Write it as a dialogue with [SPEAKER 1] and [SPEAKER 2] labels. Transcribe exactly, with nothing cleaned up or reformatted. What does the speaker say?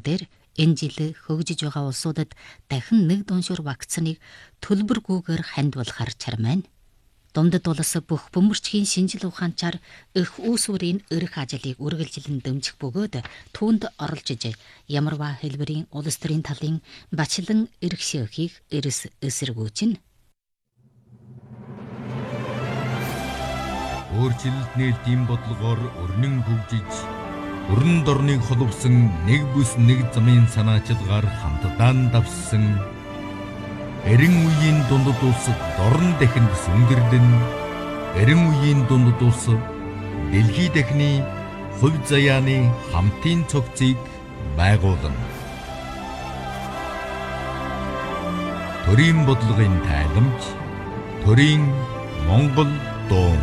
[SPEAKER 1] дээр энэ жил хөгжиж байгаа улсуудад дахин нэг дуншуур вакциныг төлбөргүйгээр хандвалахар чармайна. Дундад улс бүх бөмбөрчгийн шинжил ухаанчаар их үүсвэрийн өрх ажлыг үргэлжлэн дэмжих бөгөөд түүнд оролцож ямарваа хэлбэрийн улс төрийн талын бачлан эрх шийхийг эрс эсэргүүчнэ.
[SPEAKER 2] Өөрчлөлт нээлтийн бодлогоор өрнөн хөгжиж, өрн дорныг холбосон нэг бүс нэг замын санаачилгаар хамтдаа давссан эрен үеийн дундад улс дорн дахинд сүндэрлэн, эрен үеийн дундад улс дэлхий дахины хувь заяаны хамтын цогцыг байгуулна. Төрийн бодлогын тайламж, төрийн Монгол дуу.